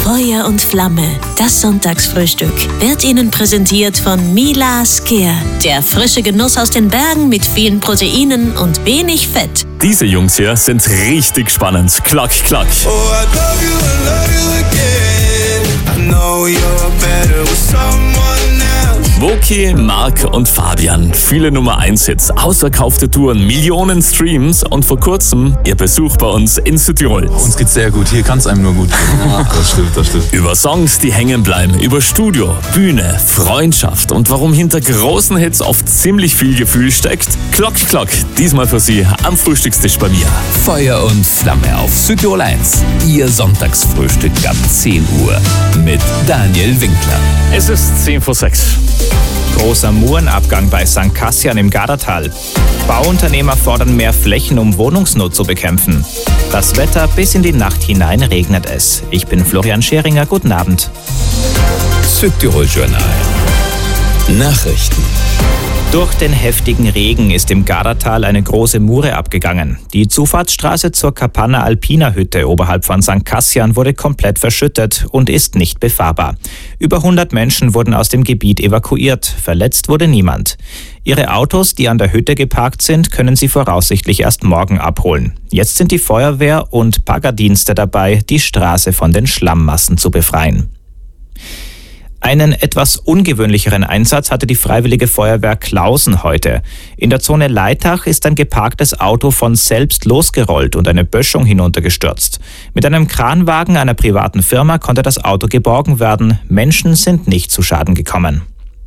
Feuer und Flamme, das Sonntagsfrühstück, wird Ihnen präsentiert von Mila Sker. Der frische Genuss aus den Bergen mit vielen Proteinen und wenig Fett. Diese Jungs hier sind richtig spannend. Klack, klack. Oh, I love you again. I know you're better with someone else. Woki, Mark und Fabian. Viele Nummer 1 Hits, ausverkaufte Touren, Millionen Streams und vor kurzem ihr Besuch bei uns in Südtirol. Uns geht's sehr gut, hier kann es einem nur gut gehen. Ja, das stimmt. Über Songs, die hängen bleiben, über Studio, Bühne, Freundschaft und warum hinter großen Hits oft ziemlich viel Gefühl steckt. Klock, klock, diesmal für Sie am Frühstückstisch bei mir. Feuer und Flamme auf Südtirol 1. Ihr Sonntagsfrühstück ab 10 Uhr mit Daniel Winkler. Es ist 10 vor 6. Großer Murenabgang bei St. Kassian im Gardatal. Bauunternehmer fordern mehr Flächen, um Wohnungsnot zu bekämpfen. Das Wetter, bis in die Nacht hinein regnet es. Ich bin Florian Scheringer, guten Abend. Südtirol Journal. Nachrichten. Durch den heftigen Regen ist im Gardatal eine große Mure abgegangen. Die Zufahrtsstraße zur Kapanna Alpina Hütte oberhalb von St. Kassian wurde komplett verschüttet und ist nicht befahrbar. Über 100 Menschen wurden aus dem Gebiet evakuiert. Verletzt wurde niemand. Ihre Autos, die an der Hütte geparkt sind, können sie voraussichtlich erst morgen abholen. Jetzt sind die Feuerwehr und Baggerdienste dabei, die Straße von den Schlammmassen zu befreien. Einen etwas ungewöhnlicheren Einsatz hatte die Freiwillige Feuerwehr Klausen heute. In der Zone Leitach ist ein geparktes Auto von selbst losgerollt und eine Böschung hinuntergestürzt. Mit einem Kranwagen einer privaten Firma konnte das Auto geborgen werden. Menschen sind nicht zu Schaden gekommen.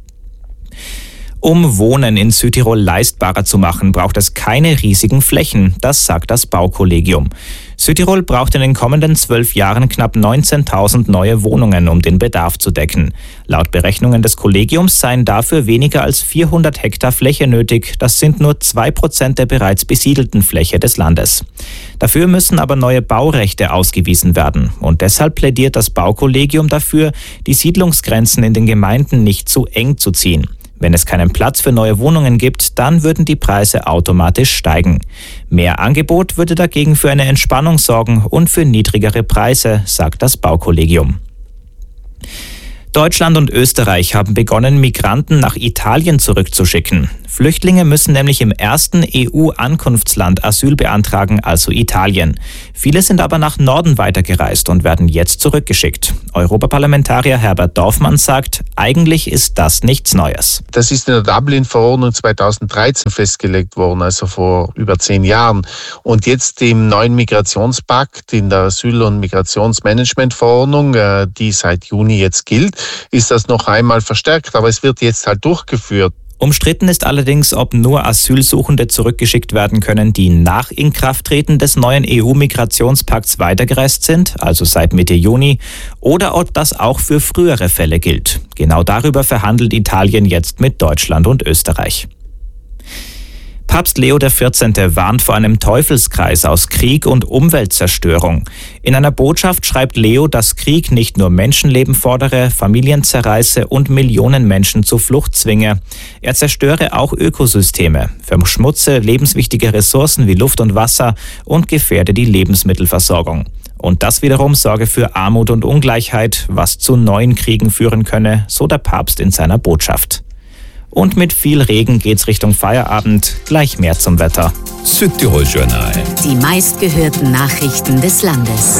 Um Wohnen in Südtirol leistbarer zu machen, braucht es keine riesigen Flächen, das sagt das Baukollegium. Südtirol braucht in den kommenden 12 Jahren knapp 19.000 neue Wohnungen, um den Bedarf zu decken. Laut Berechnungen des Kollegiums seien dafür weniger als 400 Hektar Fläche nötig. Das sind nur 2% der bereits besiedelten Fläche des Landes. Dafür müssen aber neue Baurechte ausgewiesen werden. Und deshalb plädiert das Baukollegium dafür, die Siedlungsgrenzen in den Gemeinden nicht zu eng zu ziehen. Wenn es keinen Platz für neue Wohnungen gibt, dann würden die Preise automatisch steigen. Mehr Angebot würde dagegen für eine Entspannung sorgen und für niedrigere Preise, sagt das Baukollegium. Deutschland und Österreich haben begonnen, Migranten nach Italien zurückzuschicken. Flüchtlinge müssen nämlich im ersten EU-Ankunftsland Asyl beantragen, also Italien. Viele sind aber nach Norden weitergereist und werden jetzt zurückgeschickt. Europaparlamentarier Herbert Dorfmann sagt, eigentlich ist das nichts Neues. Das ist in der Dublin-Verordnung 2013 festgelegt worden, also vor über 10 Jahren. Und jetzt im neuen Migrationspakt, in der Asyl- und Migrationsmanagementverordnung, die seit Juni jetzt gilt, ist das noch einmal verstärkt, aber es wird jetzt halt durchgeführt. Umstritten ist allerdings, ob nur Asylsuchende zurückgeschickt werden können, die nach Inkrafttreten des neuen EU-Migrationspakts weitergereist sind, also seit Mitte Juni, oder ob das auch für frühere Fälle gilt. Genau darüber verhandelt Italien jetzt mit Deutschland und Österreich. Papst Leo XIV. Warnt vor einem Teufelskreis aus Krieg und Umweltzerstörung. In einer Botschaft schreibt Leo, dass Krieg nicht nur Menschenleben fordere, Familien zerreiße und Millionen Menschen zur Flucht zwinge. Er zerstöre auch Ökosysteme, verschmutze lebenswichtige Ressourcen wie Luft und Wasser und gefährde die Lebensmittelversorgung. Und das wiederum sorge für Armut und Ungleichheit, was zu neuen Kriegen führen könne, so der Papst in seiner Botschaft. Und mit viel Regen geht's Richtung Feierabend. Gleich mehr zum Wetter. Südtirol Journal. Die meistgehörten Nachrichten des Landes.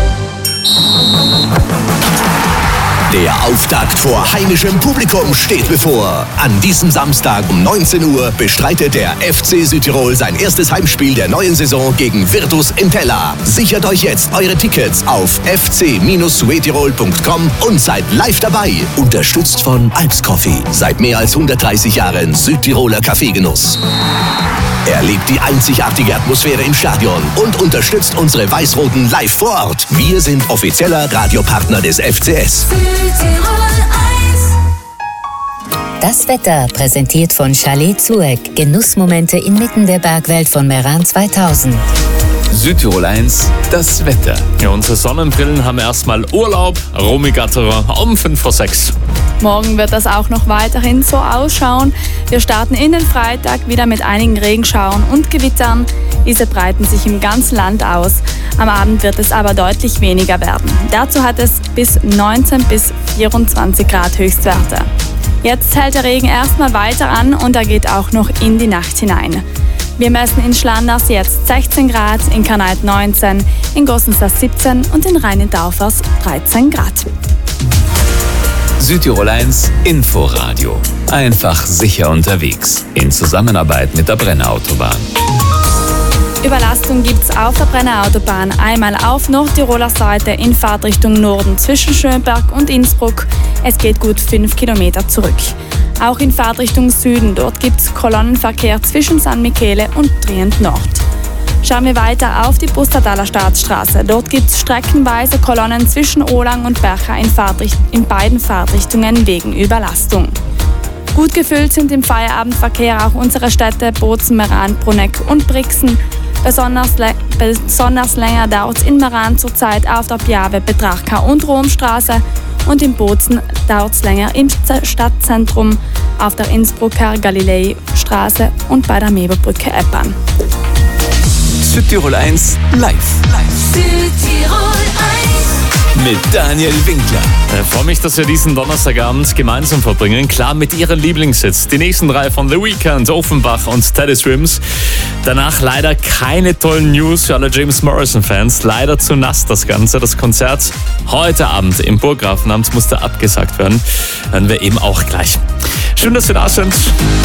Der Auftakt vor heimischem Publikum steht bevor. An diesem Samstag um 19 Uhr bestreitet der FC Südtirol sein erstes Heimspiel der neuen Saison gegen Virtus Entella. Sichert euch jetzt eure Tickets auf fc-suetirol.com und seid live dabei. Unterstützt von Alps Coffee. Seit mehr als 130 Jahren Südtiroler Kaffeegenuss. Erlebt die einzigartige Atmosphäre im Stadion und unterstützt unsere Weiß-Roten live vor Ort. Wir sind offizieller Radiopartner des FCS. Das Wetter präsentiert von Chalet Zueck. Genussmomente inmitten der Bergwelt von Meran 2000. Südtirol 1, das Wetter. Ja, unsere Sonnenbrillen haben erstmal Urlaub. Romy Gatterer um 5 vor 6. Morgen wird das auch noch weiterhin so ausschauen. Wir starten in den Freitag wieder mit einigen Regenschauern und Gewittern. Diese breiten sich im ganzen Land aus. Am Abend wird es aber deutlich weniger werden. Dazu hat es bis 19 bis 24 Grad Höchstwerte. Jetzt hält der Regen erstmal weiter an und er geht auch noch in die Nacht hinein. Wir messen in Schlanders jetzt 16 Grad, in Kanalt 19, in Gossensdorf 17 und in Rhein-in-Taufers 13 Grad. Südtirol 1 Inforadio. Einfach sicher unterwegs. In Zusammenarbeit mit der Brenner Autobahn. Überlastung gibt's auf der Brenner Autobahn. Einmal auf Nordtiroler Seite in Fahrtrichtung Norden zwischen Schönberg und Innsbruck. Es geht gut 5 Kilometer zurück. Auch in Fahrtrichtung Süden. Dort gibt's Kolonnenverkehr zwischen San Michele und Trient Nord. Schauen wir weiter auf die Pustertaler Staatsstraße. Dort gibt es streckenweise Kolonnen zwischen Olang und Bercha in beiden Fahrtrichtungen wegen Überlastung. Gut gefüllt sind im Feierabendverkehr auch unsere Städte Bozen, Meran, Bruneck und Brixen. Besonders länger dauert es in Meran zurzeit auf der Piave, Betrachka und Romstraße und in Bozen dauert es länger im Stadtzentrum auf der Innsbrucker Galilei-Straße und bei der Meberbrücke Eppern. Südtirol 1 live. Südtirol 1. Mit Daniel Winkler. Ich freue mich, dass wir diesen Donnerstagabend gemeinsam verbringen. Klar, mit Ihren Lieblingshits. Die nächsten 3 von The Weeknd, Offenbach und Teddy Swims. Danach leider keine tollen News für alle James Morrison-Fans. Leider zu nass das Ganze. Das Konzert heute Abend im Burggrafenamt musste abgesagt werden. Hören wir eben auch gleich. Schön, dass Sie da sind.